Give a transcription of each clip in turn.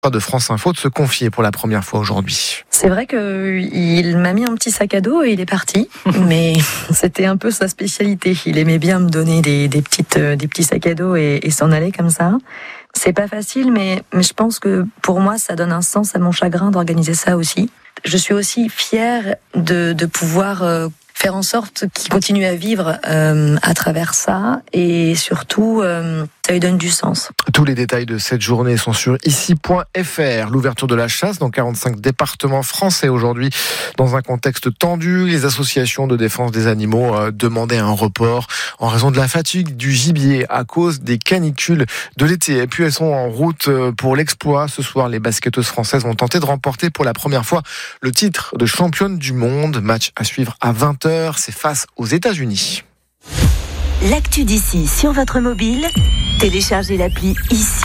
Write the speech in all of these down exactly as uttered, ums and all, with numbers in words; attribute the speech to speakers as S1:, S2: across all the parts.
S1: de France Info de se confier pour la première fois aujourd'hui.
S2: C'est vrai qu'il m'a mis un petit sac à dos et il est parti, mais c'était un peu sa spécialité. Il aimait bien me donner des, des, petites, des petits sacs à dos et, et s'en aller comme ça. C'est pas facile, mais, mais je pense que pour moi, ça donne un sens à mon chagrin d'organiser ça aussi. Je suis aussi fière de, de pouvoir euh, faire en sorte qu'il continue à vivre euh, à travers ça, et surtout, euh, ça lui donne du sens.
S1: Tous les détails de cette journée sont sur ici point f r. L'ouverture de la chasse dans quarante-cinq départements français aujourd'hui, dans un contexte tendu. Les associations de défense des animaux euh, demandaient un report en raison de la fatigue du gibier à cause des canicules de l'été. Et puis elles sont en route pour l'exploit. Ce soir, les basketteuses françaises vont tenter de remporter pour la première fois le titre de championne du monde. Match à suivre à vingt heures. C'est face aux États-Unis.
S3: L'actu d'ici sur votre mobile, téléchargez l'appli ici.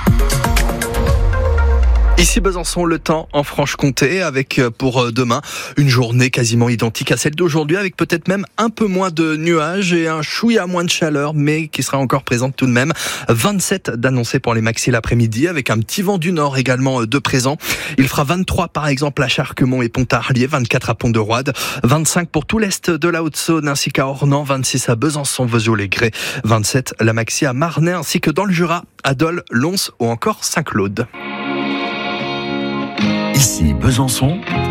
S4: Ici Besançon, le temps en Franche-Comté, avec pour demain une journée quasiment identique à celle d'aujourd'hui, avec peut-être même un peu moins de nuages et un chouïa moins de chaleur, mais qui sera encore présente tout de même. vingt-sept d'annoncés pour les maxi l'après-midi, avec un petit vent du nord également de présent. Il fera vingt-trois par exemple à Charquemont et Pontarlier, vingt-quatre à Pont-de-Roide, vingt-cinq pour tout l'est de la Haute-Saône ainsi qu'à Ornans, vingt-six à Besançon, Vesoul-les-Grès, vingt-sept la maxi à Marnay ainsi que dans le Jura, à Dole, Lons ou encore Saint-Claude.
S5: Ici Besançon,